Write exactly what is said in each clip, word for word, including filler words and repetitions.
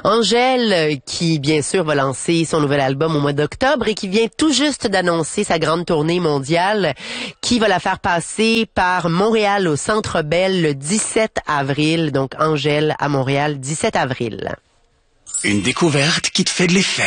Angèle, qui bien sûr va lancer son nouvel album au mois d'octobre et qui vient tout juste d'annoncer sa grande tournée mondiale qui va la faire passer par Montréal au Centre Bell le dix-sept avril. Donc Angèle à Montréal, dix-sept avril. Une découverte qui te fait de l'effet.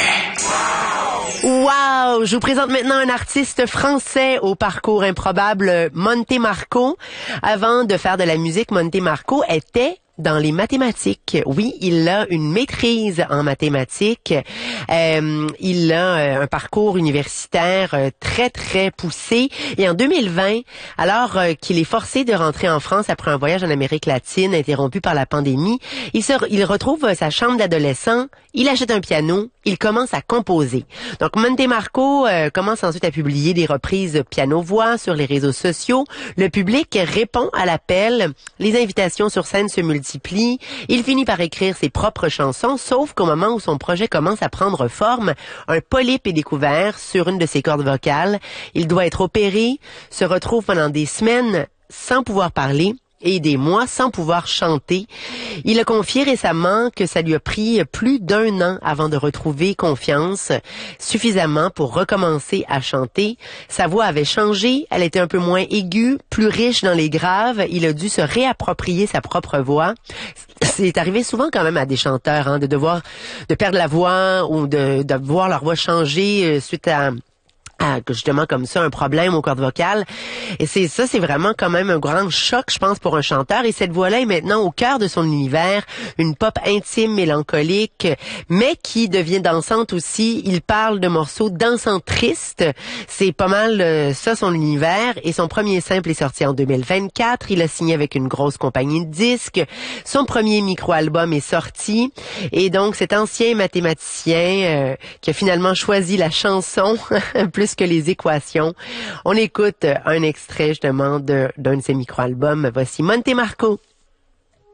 Wow! Je vous présente maintenant un artiste français au parcours improbable, Monte Marco. Avant de faire de la musique, Monte Marco était dans les mathématiques. Oui, il a une maîtrise en mathématiques. Euh, il a euh, un parcours universitaire euh, très, très poussé. Et en deux mille vingt, alors euh, qu'il est forcé de rentrer en France après un voyage en Amérique latine interrompu par la pandémie, il, se, il retrouve euh, sa chambre d'adolescent, il achète un piano, il commence à composer. Donc, Monte Marco euh, commence ensuite à publier des reprises piano-voix sur les réseaux sociaux. Le public répond à l'appel. Les invitations sur scène se multiplient. Il finit par écrire ses propres chansons, sauf qu'au moment où son projet commence à prendre forme, un polype est découvert sur une de ses cordes vocales. Il doit être opéré, se retrouve pendant des semaines sans pouvoir parler et des mois sans pouvoir chanter. Il a confié récemment que ça lui a pris plus d'un an avant de retrouver confiance suffisamment pour recommencer à chanter. Sa voix avait changé, elle était un peu moins aiguë, plus riche dans les graves. Il a dû se réapproprier sa propre voix. C'est arrivé souvent quand même à des chanteurs hein, de devoir de perdre la voix ou de, de voir leur voix changer suite à Ah, justement comme ça, un problème aux cordes vocales. Et c'est ça, c'est vraiment quand même un grand choc, je pense, pour un chanteur. Et cette voix-là est maintenant au cœur de son univers, une pop intime, mélancolique, mais qui devient dansante aussi. Il parle de morceaux dansants tristes. C'est pas mal euh, ça, son univers. Et son premier simple est sorti en deux mille vingt-quatre. Il a signé avec une grosse compagnie de disques. Son premier micro-album est sorti. Et donc, cet ancien mathématicien euh, qui a finalement choisi la chanson, plus que les équations. On écoute un extrait justement de, d'un de ses micro-albums. Voici Monte Marco.